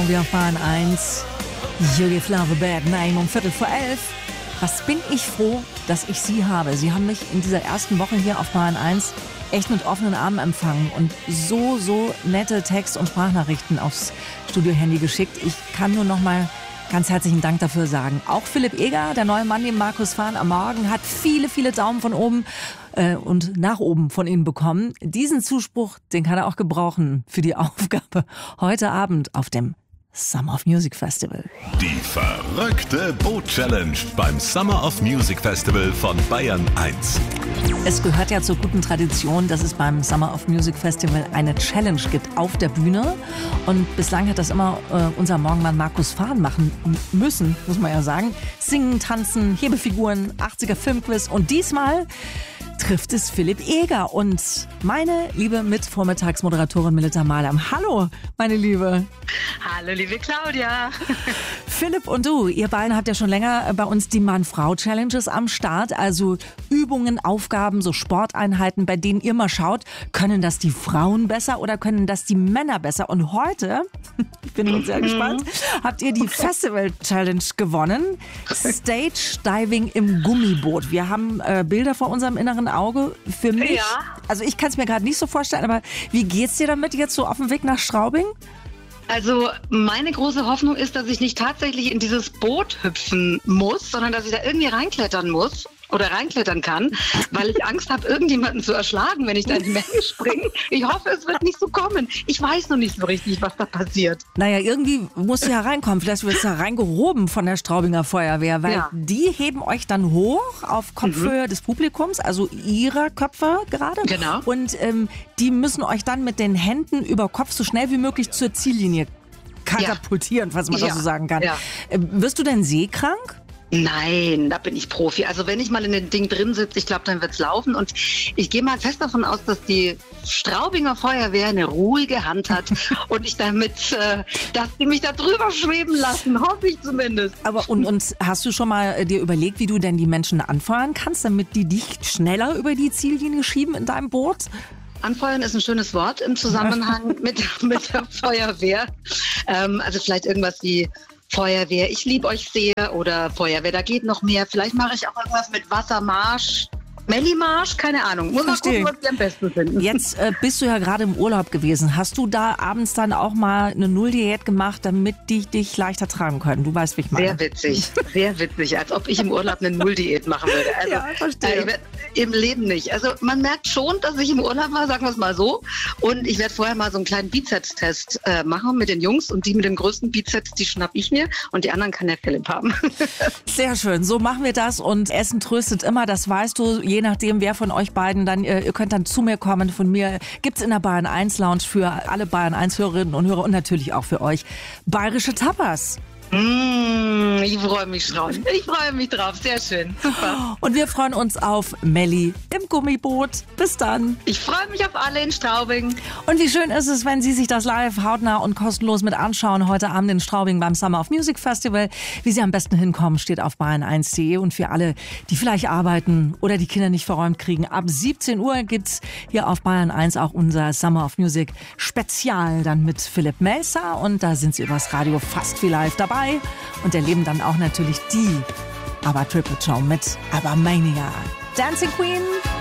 Claudia auf Bahn 1. You give love a bad name um 11:15. Was bin ich froh, dass ich Sie habe. Sie haben mich in dieser ersten Woche hier auf Bahn 1 echt mit offenen Armen empfangen und so nette Text- und Sprachnachrichten aufs Studio-Handy geschickt. Ich kann nur noch mal ganz herzlichen Dank dafür sagen. Auch Philipp Eger, der neue Mann, den Markus Fahn am Morgen, hat viele Daumen von oben und nach oben von Ihnen bekommen. Diesen Zuspruch, den kann er auch gebrauchen für die Aufgabe heute Abend auf dem Summer of Music Festival. Die verrückte Boot-Challenge beim Summer of Music Festival von Bayern 1. Es gehört ja zur guten Tradition, dass es beim Summer of Music Festival eine Challenge gibt auf der Bühne. Und bislang hat das immer unser Morgenmann Markus Fahn machen müssen, muss man ja sagen. Singen, tanzen, Hebefiguren, 80er Filmquiz. Und diesmal trifft es Philipp Eger und meine liebe Mitvormittagsmoderatorin Melita Malam. Hallo, meine Liebe. Hallo, liebe Claudia. Philipp und du, ihr beiden habt ja schon länger bei uns die Mann-Frau-Challenges am Start. Also Übungen, Aufgaben, so Sporteinheiten, bei denen ihr mal schaut, können das die Frauen besser oder können das die Männer besser? Und heute, ich bin nun sehr gespannt, habt ihr die Festival-Challenge gewonnen. Stage Diving im Gummiboot. Wir haben Bilder vor unserem inneren Auge. Für mich, Ja. also ich kann es mir gerade nicht so vorstellen, aber wie geht's dir damit jetzt so auf dem Weg nach Straubing? Also meine große Hoffnung ist, dass ich nicht tatsächlich in dieses Boot hüpfen muss, sondern dass ich da irgendwie reinklettern muss oder reinklettern kann, weil ich Angst habe, irgendjemanden zu erschlagen, wenn ich da in die Menge springe. Ich hoffe, es wird nicht so kommen. Ich weiß noch nicht so richtig, was da passiert. Naja, irgendwie musst du ja reinkommen. Vielleicht wirst du ja reingehoben von der Straubinger Feuerwehr, weil Ja. die heben euch dann hoch auf Kopfhöhe des Publikums, also ihrer Köpfe gerade. Genau. Und die müssen euch dann mit den Händen über Kopf so schnell wie möglich zur Ziellinie katapultieren, was man Ja. das so sagen kann. Ja. Wirst du denn seekrank? Nein, da bin ich Profi. Also wenn ich mal in dem Ding drin sitze, ich glaube, dann wird's laufen. Und ich gehe mal fest davon aus, dass die Straubinger Feuerwehr eine ruhige Hand hat und ich damit, dass die mich da drüber schweben lassen, hoffe ich zumindest. Aber und hast du schon mal dir überlegt, wie du denn die Menschen anfeuern kannst, damit die dich schneller über die Ziellinie schieben in deinem Boot? Anfeuern ist ein schönes Wort im Zusammenhang mit der Feuerwehr. Also vielleicht irgendwas wie Feuerwehr, ich liebe euch sehr oder Feuerwehr, da geht noch mehr. Vielleicht mache ich auch irgendwas mit Wassermarsch, Mellimarsch, keine Ahnung. Muss mal Verstehe. gucken, was wir am besten finden. Jetzt bist du ja gerade im Urlaub gewesen. Hast du da abends dann auch mal eine Nulldiät gemacht, damit die dich leichter tragen können? Du weißt, wie ich meine. Sehr witzig, als ob ich im Urlaub eine Nulldiät machen würde. Also, Ja, verstehe. Im Leben nicht. Also man merkt schon, dass ich im Urlaub war, sagen wir es mal so. Und ich werde vorher mal so einen kleinen Bizeps-Test machen mit den Jungs. Und die mit dem größten Bizeps, die schnapp ich mir. Und die anderen kann der Philipp haben. Sehr schön, so machen wir das und Essen tröstet immer, das weißt du, je nachdem wer von euch beiden dann, ihr könnt dann zu mir kommen, von mir gibt's in der Bayern 1 Lounge für alle Bayern 1 Hörerinnen und Hörer und natürlich auch für euch bayerische Tapas. Ich freue mich drauf. Sehr schön. Super. Und wir freuen uns auf Melli im Gummiboot. Bis dann. Ich freue mich auf alle in Straubing. Und wie schön ist es, wenn Sie sich das live, hautnah und kostenlos mit anschauen. Heute Abend in Straubing beim Summer of Music Festival. Wie Sie am besten hinkommen, steht auf bayern1.de. Und für alle, die vielleicht arbeiten oder die Kinder nicht verräumt kriegen, ab 17 Uhr gibt's hier auf Bayern 1 auch unser Summer of Music Spezial. Dann mit Philipp Melzer. Und da sind Sie übers Radio fast wie live dabei. Und erleben dann auch natürlich die ABBA Triple Show mit ABBA Mania. Dancing Queen.